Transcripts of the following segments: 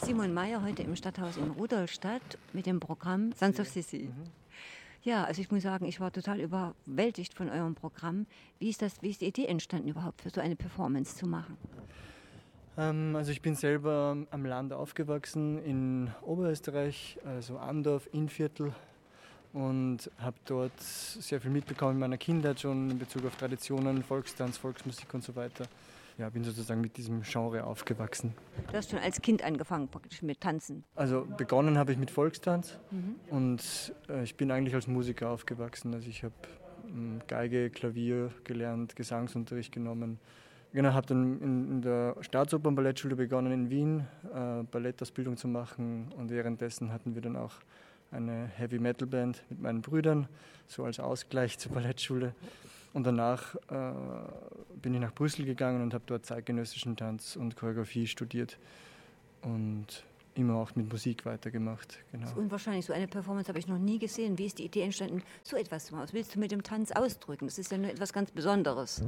Simon Meyer heute im Stadthaus in Rudolstadt mit dem Programm Sons of Sissi. Ja, also ich muss sagen, ich war total überwältigt von eurem Programm. Wie ist die Idee entstanden überhaupt, für so eine Performance zu machen? Also ich bin selber am Land aufgewachsen in Oberösterreich, also Andorf, Innviertel, und habe dort sehr viel mitbekommen in meiner Kindheit schon in Bezug auf Traditionen, Volkstanz, Volksmusik und so weiter. Ja, bin sozusagen mit diesem Genre aufgewachsen. Du hast schon als Kind angefangen praktisch mit Tanzen. Also begonnen habe ich mit Volkstanz und ich bin eigentlich als Musiker aufgewachsen. Also ich habe Geige, Klavier gelernt, Gesangsunterricht genommen. Genau, habe dann in der Staatsoper- und Ballettschule begonnen in Wien, Ballettausbildung zu machen, und währenddessen hatten wir dann auch eine Heavy-Metal-Band mit meinen Brüdern, so als Ausgleich zur Ballettschule. Und danach bin ich nach Brüssel gegangen und habe dort zeitgenössischen Tanz und Choreografie studiert und immer auch mit Musik weitergemacht. Genau. Das ist unwahrscheinlich, so eine Performance habe ich noch nie gesehen. Wie ist die Idee entstanden, so etwas zu machen? Was willst du mit dem Tanz ausdrücken? Das ist ja nur etwas ganz Besonderes.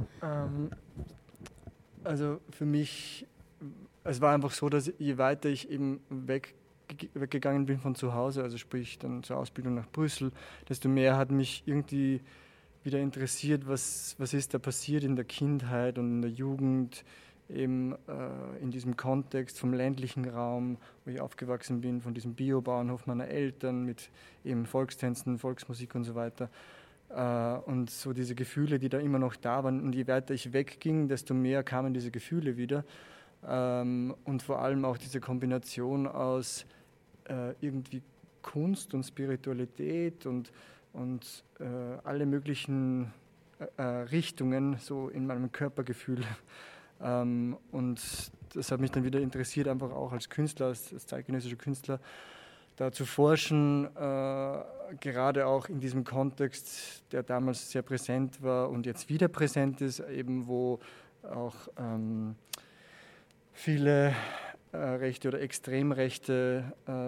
Also für mich, es war einfach so, dass je weiter ich eben weggegangen bin von zu Hause, also sprich dann zur Ausbildung nach Brüssel, desto mehr hat mich irgendwie wieder interessiert, was ist da passiert in der Kindheit und in der Jugend, eben in diesem Kontext vom ländlichen Raum, wo ich aufgewachsen bin, von diesem Biobauernhof meiner Eltern mit eben Volkstänzen, Volksmusik und so weiter. Und so diese Gefühle, die da immer noch da waren. Und je weiter ich wegging, desto mehr kamen diese Gefühle wieder. Und vor allem auch diese Kombination aus irgendwie Kunst und Spiritualität und alle möglichen Richtungen so in meinem Körpergefühl. Und das hat mich dann wieder interessiert, einfach auch als Künstler, als zeitgenössischer Künstler, da zu forschen, gerade auch in diesem Kontext, der damals sehr präsent war und jetzt wieder präsent ist, eben wo auch viele rechte oder extrem rechte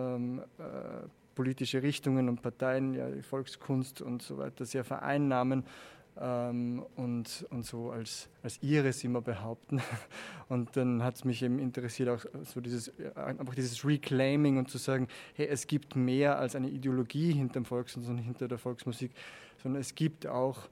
politische Richtungen und Parteien, ja, die Volkskunst und so weiter, sehr vereinnahmen und so als ihres immer behaupten. Und dann hat es mich eben interessiert, auch so einfach dieses Reclaiming und zu sagen, hey, es gibt mehr als eine Ideologie hinter dem Volkskunst und hinter der Volksmusik, sondern es gibt auch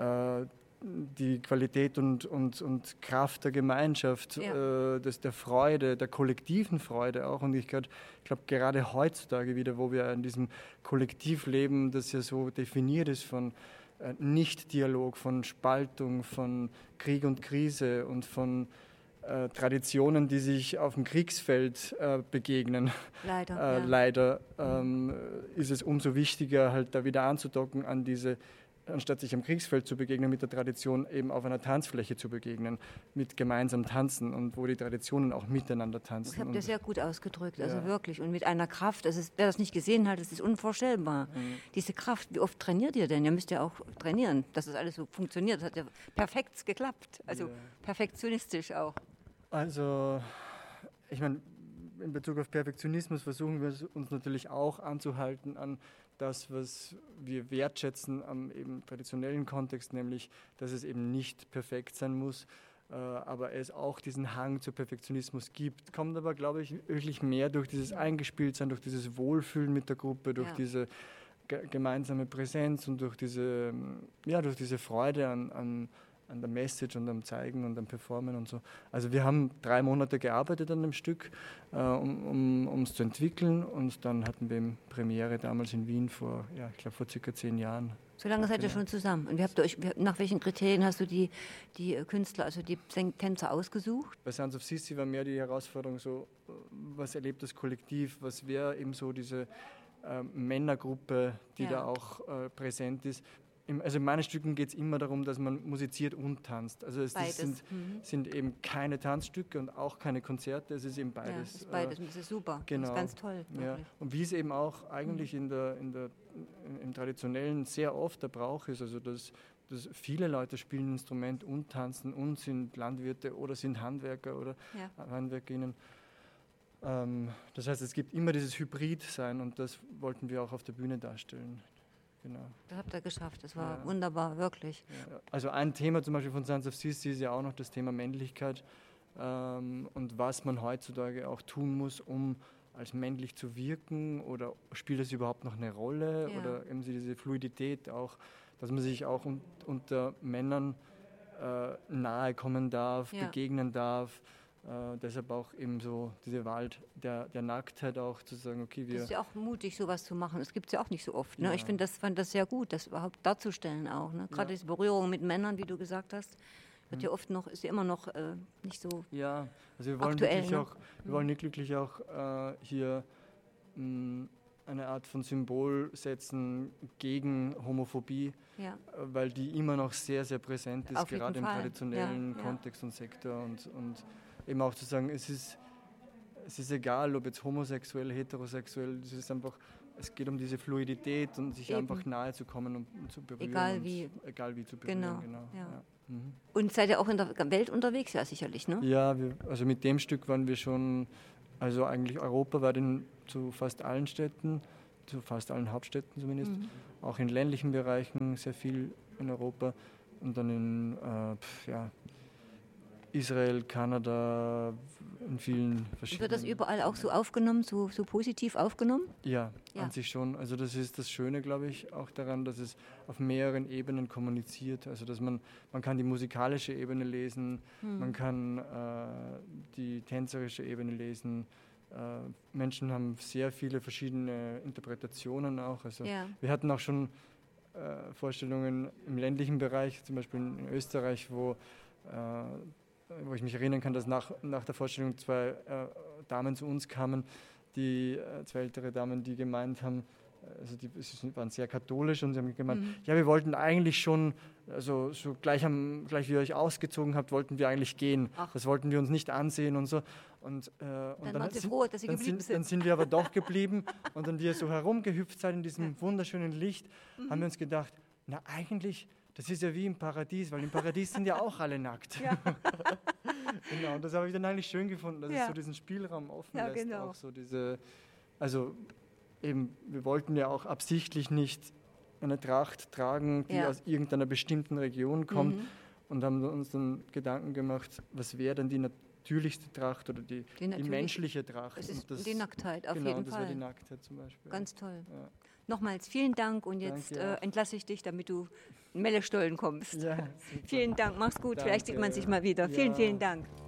die Qualität und Kraft der Gemeinschaft, der Freude, der kollektiven Freude auch. Und ich glaube, gerade heutzutage wieder, wo wir in diesem Kollektiv leben, das ja so definiert ist von Nicht-Dialog, von Spaltung, von Krieg und Krise und von Traditionen, die sich auf dem Kriegsfeld begegnen. Leider ist es umso wichtiger, halt da wieder anzudocken an diese, anstatt sich am Kriegsfeld zu begegnen, mit der Tradition eben auf einer Tanzfläche zu begegnen, mit gemeinsam tanzen und wo die Traditionen auch miteinander tanzen. Ich habe das sehr gut ausgedrückt, also wirklich. Und mit einer Kraft, wer das nicht gesehen hat, das ist unvorstellbar. Diese Kraft, wie oft trainiert ihr denn? Ihr müsst ja auch trainieren, dass das alles so funktioniert. Das hat ja perfekt geklappt, also perfektionistisch auch. Also, ich meine, in Bezug auf Perfektionismus versuchen wir uns natürlich auch anzuhalten an das, was wir wertschätzen am eben traditionellen Kontext, nämlich, dass es eben nicht perfekt sein muss, aber es auch diesen Hang zu Perfektionismus gibt. Kommt aber, glaube ich, wirklich mehr durch dieses Eingespieltsein, durch dieses Wohlfühlen mit der Gruppe, durch diese gemeinsame Präsenz und durch diese Freude an der Message und am Zeigen und am Performen und so. Also wir haben 3 Monate gearbeitet an dem Stück, um es zu entwickeln, und dann hatten wir Premiere damals in Wien vor circa 10 Jahren. So lange seid ihr schon zusammen. Und nach welchen Kriterien hast du die Künstler, also die Tänzer ausgesucht? Bei Sons of Sissi war mehr die Herausforderung so, was erlebt das Kollektiv, was wäre eben so diese Männergruppe, die da auch präsent ist. Also in meinen Stücken geht es immer darum, dass man musiziert und tanzt. Also es sind eben keine Tanzstücke und auch keine Konzerte, es ist eben beides. Ja, es ist beides, das ist super, genau. Das ist ganz toll. Ja. Und wie es eben auch eigentlich im Traditionellen sehr oft der Brauch ist, also dass viele Leute spielen ein Instrument und tanzen und sind Landwirte oder sind Handwerker oder Handwerkerinnen. Das heißt, es gibt immer dieses Hybrid-Sein, und das wollten wir auch auf der Bühne darstellen. Genau. Das habt ihr geschafft, das war wunderbar, wirklich. Ja. Also ein Thema zum Beispiel von Sons of Sissi ist ja auch noch das Thema Männlichkeit und was man heutzutage auch tun muss, um als männlich zu wirken oder spielt das überhaupt noch eine Rolle oder eben diese Fluidität auch, dass man sich auch unter Männern nahe kommen darf, begegnen darf. Deshalb auch eben so diese Wahl der Nacktheit auch zu sagen, okay, wir... Das ist ja auch mutig, sowas zu machen. Das gibt es ja auch nicht so oft. Ne? Ich fand das sehr gut, das überhaupt darzustellen auch. Ne? Gerade diese Berührung mit Männern, wie du gesagt hast, wird ja oft noch, ist ja immer noch nicht so ja, also wir wollen aktuell. Wirklich auch, wir wollen wirklich auch hier eine Art von Symbol setzen gegen Homophobie, weil die immer noch sehr, sehr präsent ist, gerade im traditionellen Kontext und Sektor und eben auch zu sagen, es ist egal, ob jetzt homosexuell, heterosexuell, es geht um diese Fluidität und sich einfach nahe zu kommen und zu berühren. Egal wie zu berühren. Genau. Ja. Und seid ihr auch in der Welt unterwegs? Ja, sicherlich, ne? Ja, also mit dem Stück waren wir schon, also eigentlich europaweit zu fast allen Städten, zu fast allen Hauptstädten zumindest, auch in ländlichen Bereichen sehr viel in Europa und dann in Israel, Kanada, in vielen verschiedenen... Wird das überall auch so aufgenommen, so positiv aufgenommen? Ja, an sich schon. Also das ist das Schöne, glaube ich, auch daran, dass es auf mehreren Ebenen kommuniziert. Also dass man kann die musikalische Ebene lesen, man kann die tänzerische Ebene lesen. Menschen haben sehr viele verschiedene Interpretationen auch. Also wir hatten auch schon Vorstellungen im ländlichen Bereich, zum Beispiel in Österreich, wo ich mich erinnern kann, dass nach der Vorstellung zwei Damen zu uns kamen, zwei ältere Damen, die gemeint haben, also die waren sehr katholisch und sie haben gemeint, wir wollten eigentlich schon, also so gleich wie ihr euch ausgezogen habt, wollten wir eigentlich gehen. Das wollten wir uns nicht ansehen und so. Und dann waren sie froh, dass sie geblieben sind. Dann sind wir aber doch geblieben und dann, wie ihr so herumgehüpft seid in diesem wunderschönen Licht, haben wir uns gedacht, na eigentlich... Das ist ja wie im Paradies, weil im Paradies sind ja auch alle nackt. Ja. Genau, und das habe ich dann eigentlich schön gefunden, dass es so diesen Spielraum offen lässt. Genau. Auch so also eben, wir wollten ja auch absichtlich nicht eine Tracht tragen, die aus irgendeiner bestimmten Region kommt und haben uns dann Gedanken gemacht, was wäre denn die natürlichste Tracht oder die menschliche Tracht. Es ist die Nacktheit, auf jeden Fall. Genau, das wäre die Nacktheit zum Beispiel. Ganz toll. Ja. Nochmals vielen Dank und jetzt entlasse ich dich, damit du in Mellestollen kommst. Ja, vielen Dank, mach's gut, vielleicht sieht man sich mal wieder. Ja. Vielen Dank.